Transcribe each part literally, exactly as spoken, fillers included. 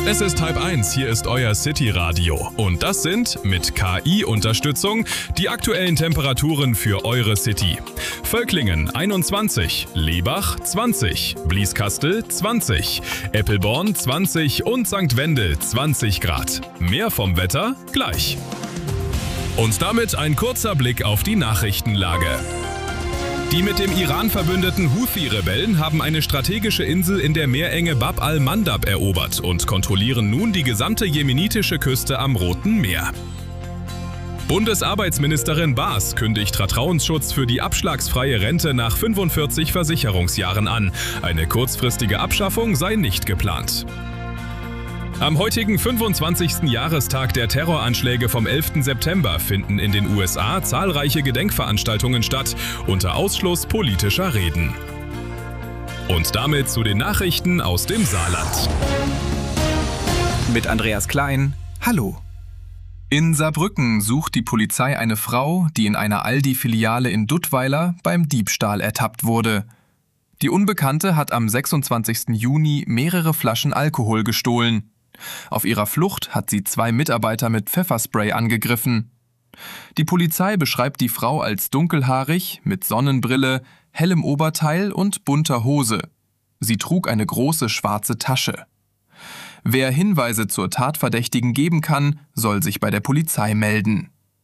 Es ist halb eins, hier ist euer City-Radio. Und das sind, mit K I-Unterstützung, die aktuellen Temperaturen für eure City. Völklingen einundzwanzig, Lebach zwanzig, Blieskastel zwanzig, Eppelborn zwanzig und Sankt Wendel zwanzig Grad. Mehr vom Wetter gleich. Und damit ein kurzer Blick auf die Nachrichtenlage. Die mit dem Iran verbündeten Houthi-Rebellen haben eine strategische Insel in der Meerenge Bab al-Mandab erobert und kontrollieren nun die gesamte jemenitische Küste am Roten Meer. Bundesarbeitsministerin Baas kündigt Vertrauensschutz für die abschlagsfreie Rente nach fünfundvierzig Versicherungsjahren an. Eine kurzfristige Abschaffung sei nicht geplant. Am heutigen fünfundzwanzigsten Jahrestag der Terroranschläge vom elften September finden in den U S A zahlreiche Gedenkveranstaltungen statt, unter Ausschluss politischer Reden. Und damit zu den Nachrichten aus dem Saarland. Mit Andreas Klein, hallo. In Saarbrücken sucht die Polizei eine Frau, die in einer Aldi-Filiale in Duttweiler beim Diebstahl ertappt wurde. Die Unbekannte hat am sechsundzwanzigsten Juni mehrere Flaschen Alkohol gestohlen. Auf ihrer Flucht hat sie zwei Mitarbeiter mit Pfefferspray angegriffen. Die Polizei beschreibt die Frau als dunkelhaarig, mit Sonnenbrille, hellem Oberteil und bunter Hose. Sie trug eine große schwarze Tasche. Wer Hinweise zur Tatverdächtigen geben kann, soll sich bei der Polizei melden.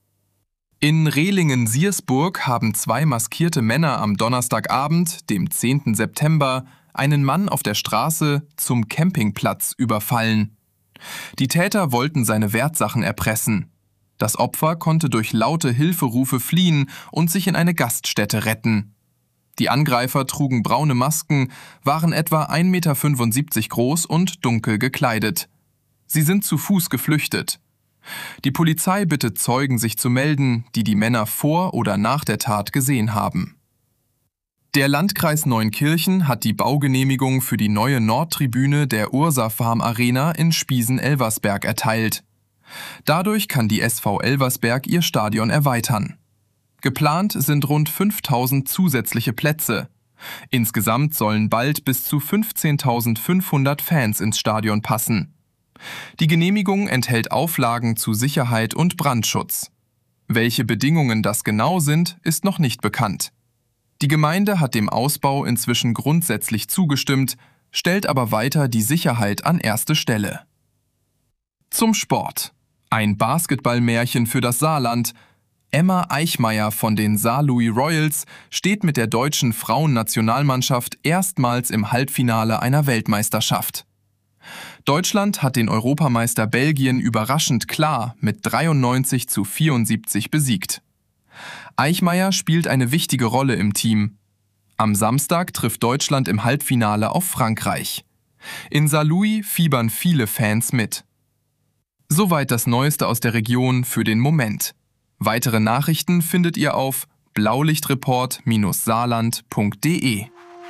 In Rehlingen-Siersburg haben zwei maskierte Männer am Donnerstagabend, dem zehnten September, einen Mann auf der Straße zum Campingplatz überfallen. Die Täter wollten seine Wertsachen erpressen. Das Opfer konnte durch laute Hilferufe fliehen und sich in eine Gaststätte retten. Die Angreifer trugen braune Masken, waren etwa ein Meter fünfundsiebzig groß und dunkel gekleidet. Sie sind zu Fuß geflüchtet. Die Polizei bittet Zeugen, sich zu melden, die die Männer vor oder nach der Tat gesehen haben. Der Landkreis Neunkirchen hat die Baugenehmigung für die neue Nordtribüne der Ursa Farm Arena in Spiesen-Elversberg erteilt. Dadurch kann die S V Elversberg ihr Stadion erweitern. Geplant sind rund fünftausend zusätzliche Plätze. Insgesamt sollen bald bis zu fünfzehntausendfünfhundert Fans ins Stadion passen. Die Genehmigung enthält Auflagen zu Sicherheit und Brandschutz. Welche Bedingungen das genau sind, ist noch nicht bekannt. Die Gemeinde hat dem Ausbau inzwischen grundsätzlich zugestimmt, stellt aber weiter die Sicherheit an erste Stelle. Zum Sport. Ein Basketballmärchen für das Saarland. Emma Eichmeyer von den Saarlouis Royals steht mit der deutschen Frauennationalmannschaft erstmals im Halbfinale einer Weltmeisterschaft. Deutschland hat den Europameister Belgien überraschend klar mit dreiundneunzig zu vierundsiebzig besiegt. Eichmeyer spielt eine wichtige Rolle im Team. Am Samstag trifft Deutschland im Halbfinale auf Frankreich. In Saarlouis fiebern viele Fans mit. Soweit das Neueste aus der Region für den Moment. Weitere Nachrichten findet ihr auf blaulichtreport Bindestrich saarland Punkt de.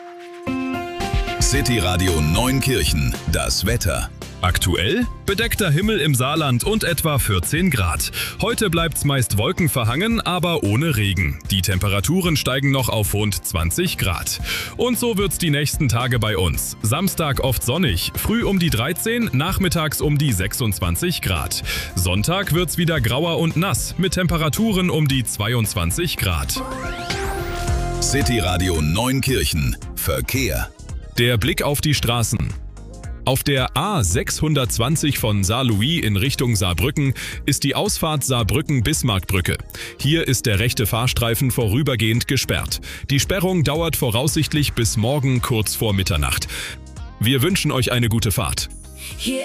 City Radio Neunkirchen, das Wetter. Aktuell bedeckter Himmel im Saarland und etwa vierzehn Grad. Heute bleibt's meist wolkenverhangen, aber ohne Regen. Die Temperaturen steigen noch auf rund zwanzig Grad. Und so wird's die nächsten Tage bei uns. Samstag oft sonnig, früh um die dreizehn, nachmittags um die sechsundzwanzig Grad. Sonntag wird's wieder grauer und nass, mit Temperaturen um die zweiundzwanzig Grad. City Radio Neunkirchen, Verkehr. Der Blick auf die Straßen. Auf der A sechshundertzwanzig von Saarlouis in Richtung Saarbrücken ist die Ausfahrt Saarbrücken-Bismarckbrücke. Hier ist der rechte Fahrstreifen vorübergehend gesperrt. Die Sperrung dauert voraussichtlich bis morgen kurz vor Mitternacht. Wir wünschen euch eine gute Fahrt. Hier